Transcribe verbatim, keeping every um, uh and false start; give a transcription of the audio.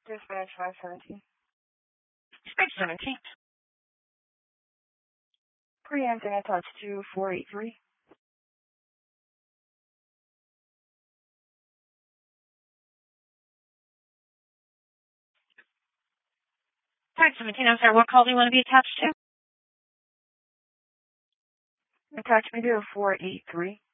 Dispatch five seventeen. Dispatch seventeen. Preempting a touch to four eight three. Dispatch seventeen, I'm sorry, what call do you want to be attached to? Attach me to four eight three.